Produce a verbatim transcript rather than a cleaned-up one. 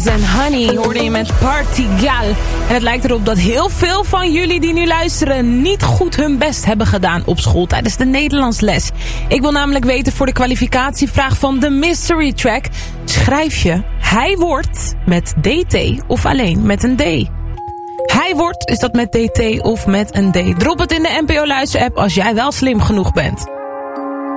en Honey hoorde je met Partygal. En het lijkt erop dat heel veel van jullie die nu luisteren niet goed hun best hebben gedaan op school tijdens de Nederlandsles. Ik wil namelijk weten voor de kwalificatievraag van de Mystery Track. Schrijf je hij wordt met D T of alleen met een D? Hij wordt, is dat met D T of met een D? Drop het in de N P O Luister app als jij wel slim genoeg bent.